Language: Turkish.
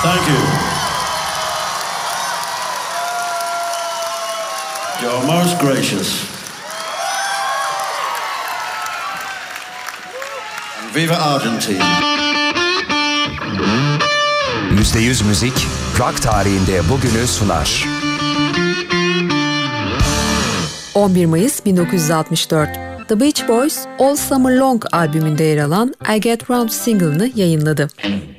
Thank you. You're most gracious. And viva Argentina. %100 müzik, rock tarihinde bugünü sunar. 11 Mayıs 1964. The Beach Boys, All Summer Long albümünde yer alan I Get Round single'ını yayınladı.